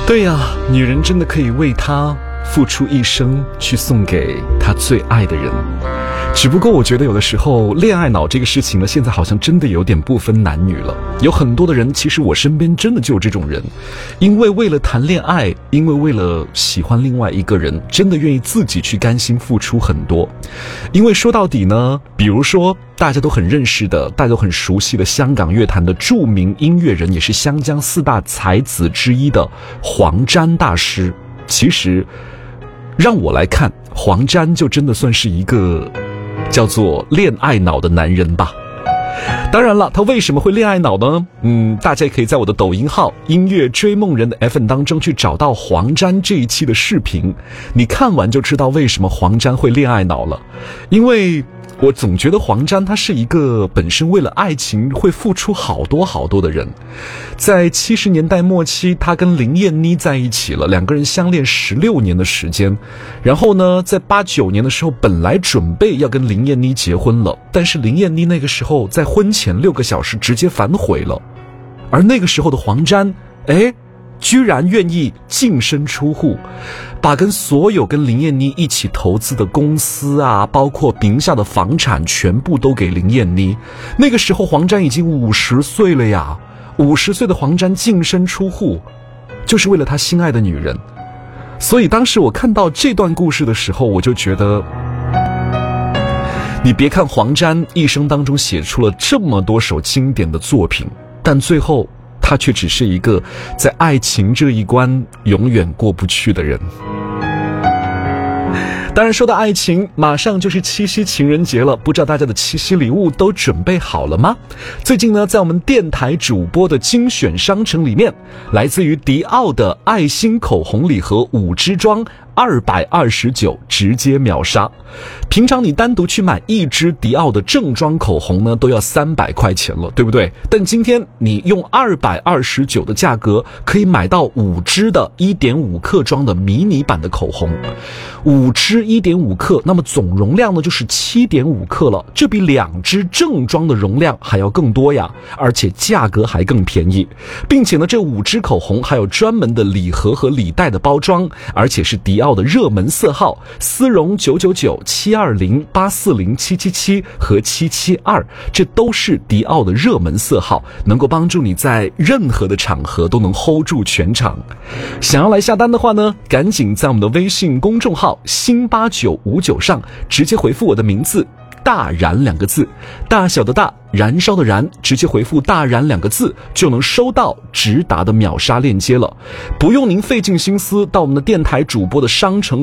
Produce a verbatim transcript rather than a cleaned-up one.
对呀，女人真的可以为他付出一生，去送给他最爱的人。只不过我觉得有的时候恋爱脑这个事情呢，现在好像真的有点不分男女了。有很多的人，其实我身边真的就有这种人，因为为了谈恋爱，因为为了喜欢另外一个人，真的愿意自己去甘心付出很多。因为说到底呢，比如说大家都很认识的，大家都很熟悉的香港乐坛的著名音乐人，也是湘江四大才子之一的黄沾大师，其实让我来看，黄沾就真的算是一个叫做恋爱脑的男人吧。当然了，他为什么会恋爱脑呢？嗯，大家也可以在我的抖音号音乐追梦人的 F M 当中去找到黄沾这一期的视频，你看完就知道为什么黄沾会恋爱脑了。因为我总觉得黄沾他是一个本身为了爱情会付出好多好多的人。在七十年代末期，他跟林燕妮在一起了，两个人相恋十六年的时间。然后呢，在八九年的时候，本来准备要跟林燕妮结婚了，但是林燕妮那个时候在婚前六个小时直接反悔了。而那个时候的黄沾，哎，居然愿意净身出户，把跟所有跟林燕妮一起投资的公司啊，包括名下的房产全部都给林燕妮。那个时候黄沾已经五十岁了呀，五十岁的黄沾净身出户，就是为了他心爱的女人。所以当时我看到这段故事的时候，我就觉得，你别看黄沾一生当中写出了这么多首经典的作品，但最后他却只是一个在爱情这一关永远过不去的人。当然说到爱情，马上就是七夕情人节了，不知道大家的七夕礼物都准备好了吗？最近呢，在我们电台主播的精选商城里面，来自于迪奥的爱心口红礼盒五支装二百二十九，直接秒杀。平常你单独去买一支迪奥的正装口红呢，都要三百块钱了，对不对？但今天你用二百二十九的价格，可以买到五支的一点五克装的迷你版的口红。五支一点五克，那么总容量呢就是七点五克了，这比两支正装的容量还要更多呀，而且价格还更便宜。并且呢，这五支口红还有专门的礼盒和礼袋的包装，而且是迪奥的热门色号丝绒九九九、七二零、八四零、七七七和七七二，这都是迪奥的热门色号，能够帮助你在任何的场合都能 hold 住全场。想要来下单的话呢，赶紧在我们的微信公众号新八九五九上直接回复我的名字大燃两个字，大小的大，燃烧的燃，直接回复大燃两个字就能收到直达的秒杀链接了，不用您费尽心思到我们的电台主播的商城